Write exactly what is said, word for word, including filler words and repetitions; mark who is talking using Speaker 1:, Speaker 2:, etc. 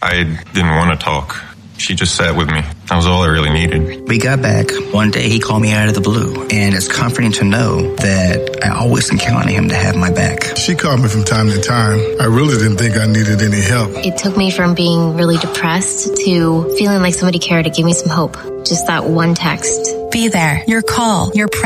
Speaker 1: I didn't want to talk. She just sat with me. That was all I really needed.
Speaker 2: We got back. One day he called me out of the blue, and it's comforting to know that I always can count on him to have my back.
Speaker 3: She called me from time to time. I really didn't think I needed any help.
Speaker 4: It took me from being really depressed to feeling like somebody cared to give me some hope. Just that one text.
Speaker 5: Be there. Your call. Your